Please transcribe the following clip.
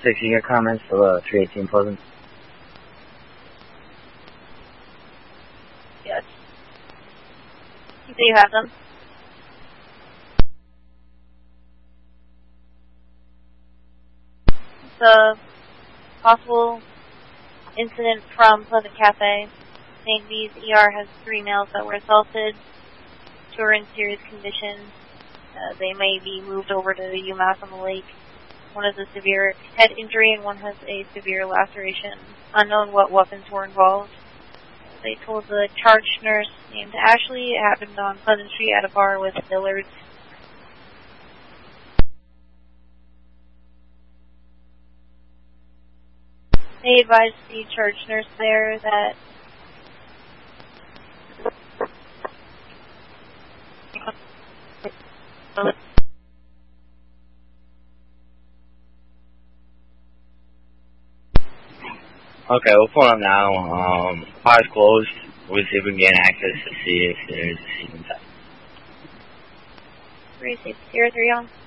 6, you get comments for 318 Pleasant? Yes. You say you have them? The possible incident from Pleasant Cafe. St. V's ER has 3 males that were assaulted. 2 are in serious condition. They may be moved over to UMass on the Lake. 1 has a severe head injury and 1 has a severe laceration. Unknown what weapons were involved. They told the charge nurse named Ashley it happened on Pleasant Street at a bar with Dillard's. They advised the charge nurse there that Okay, we'll pull up now. Car's closed. We'll see if we can gain access to see if there's a seat inside. 360 on.